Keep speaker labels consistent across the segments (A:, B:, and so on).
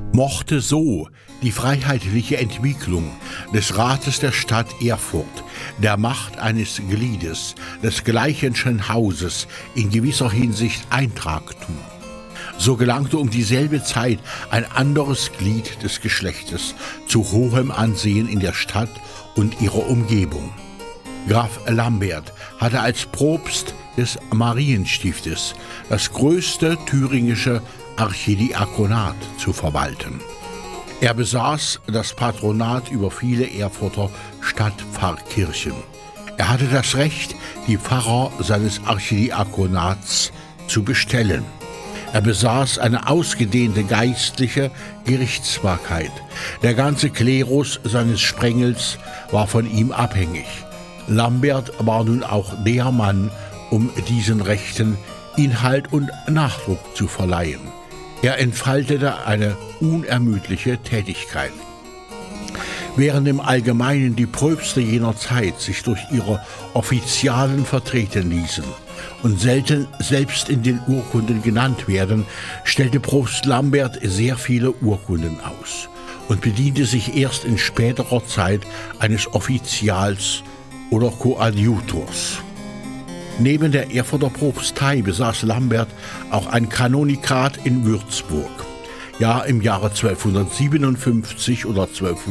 A: Mochte so die freiheitliche Entwicklung des Rates der Stadt Erfurt der Macht eines Gliedes des Gleichenschen Hauses in gewisser Hinsicht Eintrag tun, so gelangte um dieselbe Zeit ein anderes Glied des Geschlechtes zu hohem Ansehen in der Stadt und ihrer Umgebung. Graf Lambert hatte als Propst des Marienstiftes das größte thüringische Archidiakonat zu verwalten. Er besaß das Patronat über viele Erfurter Stadtpfarrkirchen. Er hatte das Recht, die Pfarrer seines Archidiakonats zu bestellen. Er besaß eine ausgedehnte geistliche Gerichtsbarkeit. Der ganze Klerus seines Sprengels war von ihm abhängig. Lambert war nun auch der Mann, um diesen Rechten Inhalt und Nachdruck zu verleihen. Er entfaltete eine unermüdliche Tätigkeit. Während im Allgemeinen die Pröpste jener Zeit sich durch ihre Offizialen vertreten ließen und selten selbst in den Urkunden genannt werden, stellte Propst Lambert sehr viele Urkunden aus und bediente sich erst in späterer Zeit eines Offizials oder Koadjutors. Neben der Erfurter Propstei besaß Lambert auch ein Kanonikat in Würzburg. Ja, im Jahre 1257 oder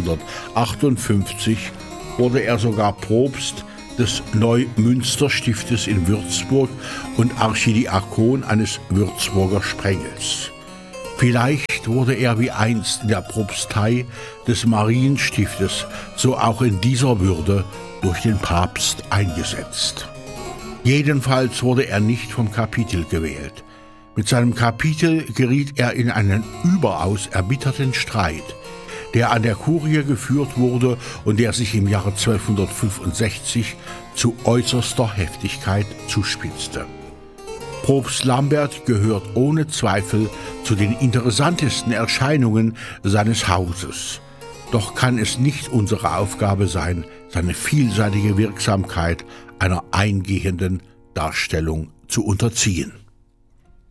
A: 1258 wurde er sogar Propst des Neumünsterstiftes in Würzburg und Archidiakon eines Würzburger Sprengels. Vielleicht wurde er wie einst in der Propstei des Marienstiftes, so auch in dieser Würde durch den Papst eingesetzt. Jedenfalls wurde er nicht vom Kapitel gewählt. Mit seinem Kapitel geriet er in einen überaus erbitterten Streit, der an der Kurie geführt wurde und der sich im Jahre 1265 zu äußerster Heftigkeit zuspitzte. Propst Lambert gehört ohne Zweifel zu den interessantesten Erscheinungen seines Hauses. Doch kann es nicht unsere Aufgabe sein, seine vielseitige Wirksamkeit einer eingehenden Darstellung zu unterziehen.